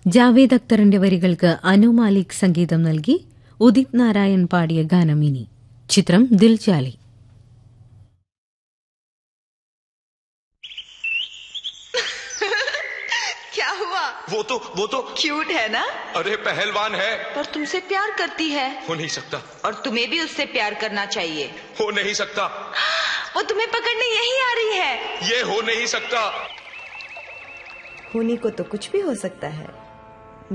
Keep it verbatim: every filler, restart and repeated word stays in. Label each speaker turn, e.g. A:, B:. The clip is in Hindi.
A: ജാവേദ് അക്തറിന്റെ വരികൾക്ക് അനു മാലിക് സംഗീതം നൽകി ഉദിത് നാരായൺ പാടിയ ഗാനം ഇനി. ചിത്രം ദിൽ ചാലി.
B: क्या हुआ?
C: वो तो वो तो
B: क्यूट है ना?
C: अरे पहलवान है।
B: पर तुमसे प्यार करती है।
C: हो नहीं सकता।
B: और तुम्हें भी उससे प्यार करना चाहिए।
C: हो नहीं सकता।
B: वो तुम्हें पकड़ने यही आ रही है।
C: ये हो नहीं सकता।
B: होने को तो कुछ भी हो सकता है।